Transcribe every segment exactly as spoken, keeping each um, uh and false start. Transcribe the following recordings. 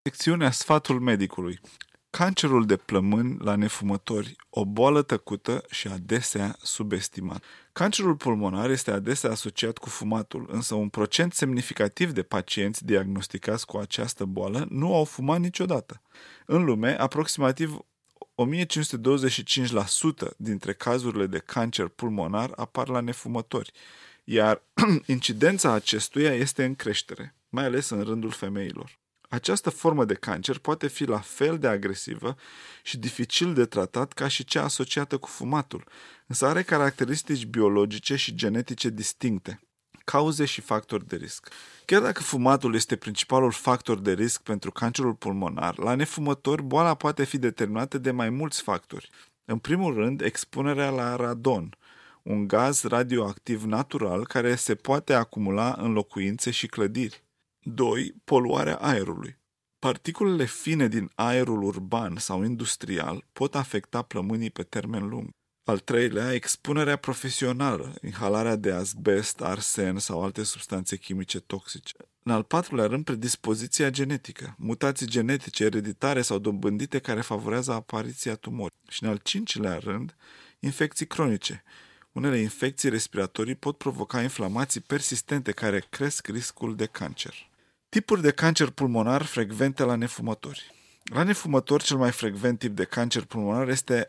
Secțiunea Sfatul medicului. Cancerul de plămâni la nefumători, o boală tăcută și adesea subestimată. Cancerul pulmonar este adesea asociat cu fumatul, însă un procent semnificativ de pacienți diagnosticați cu această boală nu au fumat niciodată. În lume, aproximativ o mie cinci sute douăzeci și cinci la sută dintre cazurile de cancer pulmonar apar la nefumători, iar incidența acestuia este în creștere, mai ales în rândul femeilor. Această formă de cancer poate fi la fel de agresivă și dificil de tratat ca și cea asociată cu fumatul, însă are caracteristici biologice și genetice distincte, cauze și factori de risc. Chiar dacă fumatul este principalul factor de risc pentru cancerul pulmonar, la nefumători boala poate fi determinată de mai mulți factori. În primul rând, expunerea la radon, un gaz radioactiv natural care se poate acumula în locuințe și clădiri. doi. Poluarea aerului. Particulele fine din aerul urban sau industrial pot afecta plămânii pe termen lung. Al treilea, expunerea profesională, inhalarea de azbest, arsen sau alte substanțe chimice toxice. În al patrulea rând, predispoziția genetică, mutații genetice, ereditare sau dobândite care favorează apariția tumorii. Și în al cincilea rând, infecții cronice. Unele infecții respiratorii pot provoca inflamații persistente care cresc riscul de cancer. Tipuri de cancer pulmonar frecvente la nefumători. La nefumători, cel mai frecvent tip de cancer pulmonar este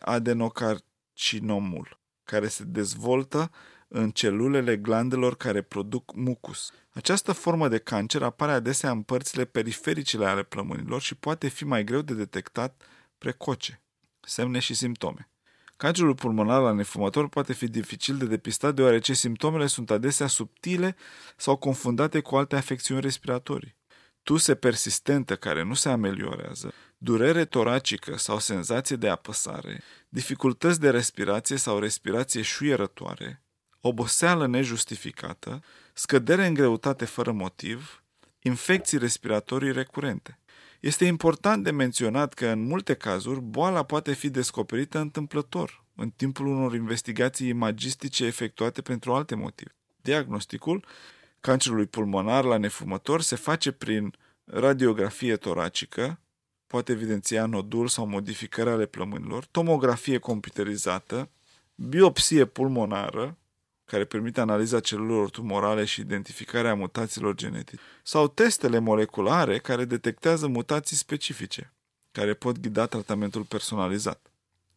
adenocarcinomul, care se dezvoltă în celulele glandelor care produc mucus. Această formă de cancer apare adesea în părțile periferice ale plămânilor și poate fi mai greu de detectat precoce. Semne și simptome. Cancerul pulmonar la nefumător poate fi dificil de depistat deoarece simptomele sunt adesea subtile sau confundate cu alte afecțiuni respiratorii. Tuse persistentă care nu se ameliorează, durere toracică sau senzație de apăsare, dificultăți de respirație sau respirație șuierătoare, oboseală nejustificată, scădere în greutate fără motiv, infecții respiratorii recurente. Este important de menționat că în multe cazuri boala poate fi descoperită întâmplător, în timpul unor investigații imagistice efectuate pentru alte motive. Diagnosticul cancerului pulmonar la nefumător se face prin radiografie toracică, poate evidenția nodul sau modificări ale plămânilor, tomografie computerizată, biopsie pulmonară, care permite analiza celulelor tumorale și identificarea mutațiilor genetice, sau testele moleculare care detectează mutații specifice, care pot ghida tratamentul personalizat.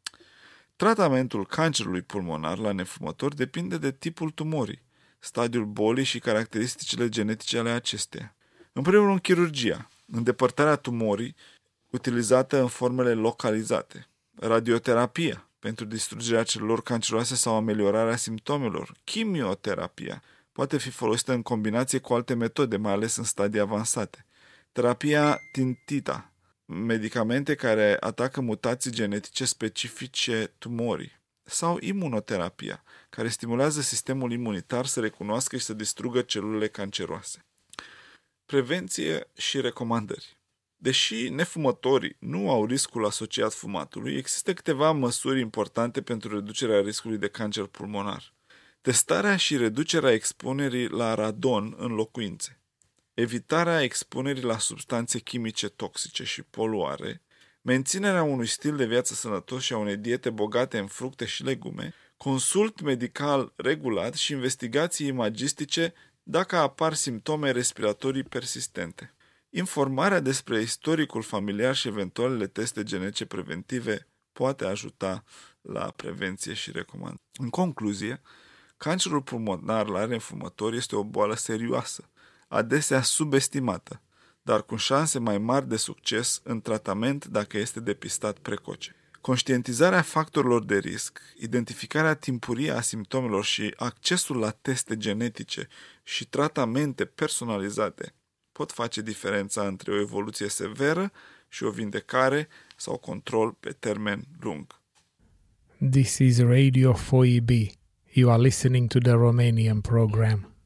Tratamentul cancerului pulmonar la nefumător depinde de tipul tumorii, stadiul bolii și caracteristicile genetice ale acesteia. În primul rând, chirurgia, îndepărtarea tumorii utilizată în formele localizate, radioterapia, pentru distrugerea celulelor canceroase sau ameliorarea simptomelor. Chimioterapia poate fi folosită în combinație cu alte metode, mai ales în stadii avansate. Terapia tintita, medicamente care atacă mutații genetice specifice tumorii. Sau imunoterapia, care stimulează sistemul imunitar să recunoască și să distrugă celulele canceroase. Prevenție și recomandări. Deși nefumătorii nu au riscul asociat fumatului, există câteva măsuri importante pentru reducerea riscului de cancer pulmonar. Testarea și reducerea expunerii la radon în locuințe, evitarea expunerii la substanțe chimice toxice și poluare, menținerea unui stil de viață sănătos și a unei diete bogate în fructe și legume, consult medical regulat și investigații imagistice dacă apar simptome respiratorii persistente. Informarea despre istoricul familiar și eventualele teste genetice preventive poate ajuta la prevenție și recomandări. În concluzie, cancerul pulmonar la nefumători este o boală serioasă, adesea subestimată, dar cu șanse mai mari de succes în tratament dacă este depistat precoce. Conștientizarea factorilor de risc, identificarea timpurie a simptomelor și accesul la teste genetice și tratamente personalizate pot face diferența între o evoluție severă și o vindecare sau control pe termen lung. This is Radio four E B. You are listening to the Romanian program.